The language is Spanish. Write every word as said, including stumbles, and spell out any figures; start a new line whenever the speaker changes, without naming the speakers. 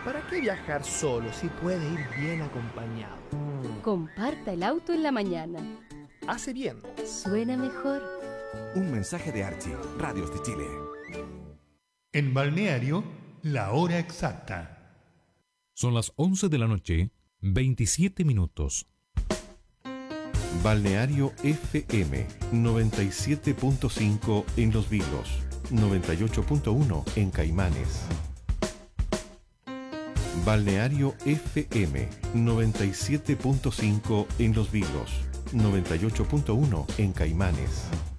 ¿Para qué viajar solo si puede ir bien acompañado?
Comparta el auto en la mañana.
Hace bien.
Suena mejor.
Un mensaje de Archie, Radios de Chile.
En Balneario, la hora exacta.
Son las once de la noche, veintisiete minutos.
Balneario F M noventa y siete punto cinco en Los Vilos, noventa y ocho punto uno en Caimanes. Balneario F M noventa y siete punto cinco en Los Vilos, noventa y ocho punto uno en Caimanes.